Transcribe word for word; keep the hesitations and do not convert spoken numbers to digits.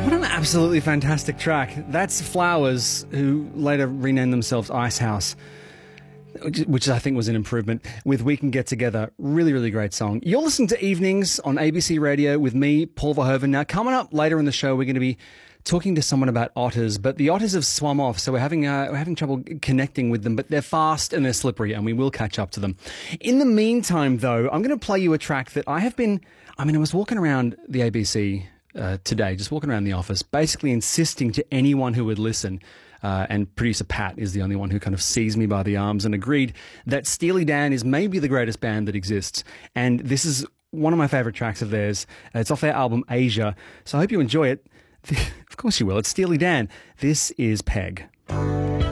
What an absolutely fantastic track. That's Flowers, who later renamed themselves Icehouse, which, which I think was an improvement, with We Can Get Together. Really, really great song. You're listening to Evenings on A B C Radio with me, Paul Verhoeven. Now, coming up later in the show, we're going to be talking to someone about otters, but the otters have swum off, so we're having uh, we're having trouble connecting with them, but they're fast and they're slippery, and we will catch up to them. In the meantime, though, I'm going to play you a track that I have been, I mean, I was walking around the A B C uh, today, just walking around the office, basically insisting to anyone who would listen, uh, and producer Pat is the only one who kind of seized me by the arms and agreed that Steely Dan is maybe the greatest band that exists, and this is one of my favourite tracks of theirs. Uh, it's off their album Asia, so I hope you enjoy it. Of course you will. It's Steely Dan. This is Peg.